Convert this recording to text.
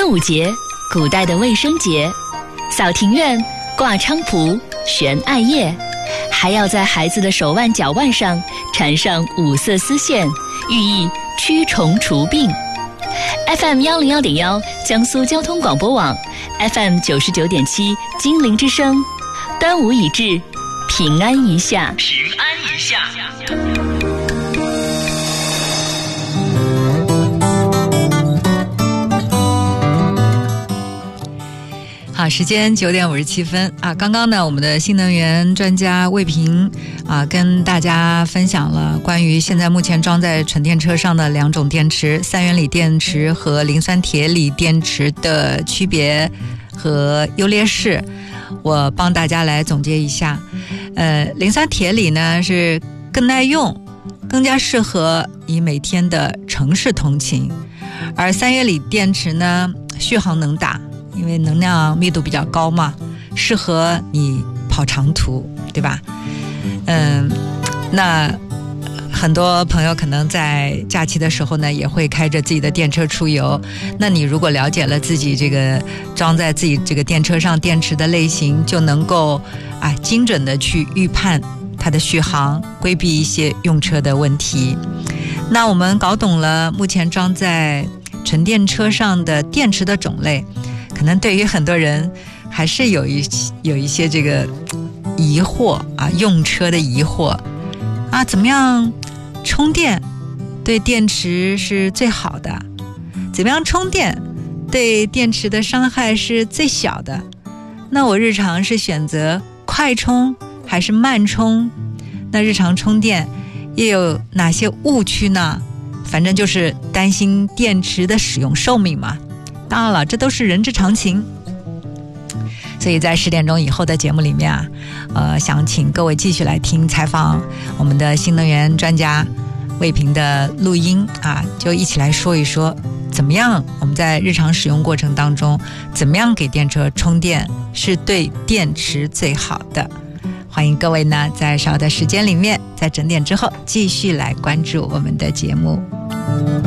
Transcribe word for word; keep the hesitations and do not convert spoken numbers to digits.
端午节，古代的卫生节，扫庭院、挂菖蒲、悬艾叶，还要在孩子的手腕、脚腕上缠上五色丝线，寓意驱虫除病。F M 幺零幺点幺，江苏交通广播网 ，F M 九十九点七，金陵之声。端午已至，平安一下，平安一下。 好，时间九点五十七分啊！刚刚呢，我们的新能源专家魏平啊，跟大家分享了关于现在目前装在纯电车上的两种电池——三元锂电池和磷酸铁锂电池的区别和优劣势。我帮大家来总结一下，呃，磷酸铁锂呢是更耐用，更加适合你每天的城市通勤，而三元锂电池呢续航能打。因为能量密度比较高嘛，适合你跑长途，对吧？嗯，那很多朋友可能在假期的时候呢，也会开着自己的电车出游。那你如果了解了自己这个装在自己这个电车上电池的类型，就能够啊精准的去预判它的续航，规避一些用车的问题。那我们搞懂了目前装在纯电车上的电池的种类。可能对于很多人还是有一有一些这个疑惑啊，用车的疑惑啊，怎么样充电对电池是最好的？怎么样充电对电池的伤害是最小的？那我日常是选择快充还是慢充？那日常充电又有哪些误区呢？反正就是担心电池的使用寿命嘛。当然了，这都是人之常情。所以在十点钟以后的节目里面啊，呃，想请各位继续来听采访我们的新能源专家魏平的录音啊，就一起来说一说怎么样我们在日常使用过程当中，怎么样给电车充电是对电池最好的。欢迎各位呢，在稍后的时间里面，在整点之后继续来关注我们的节目。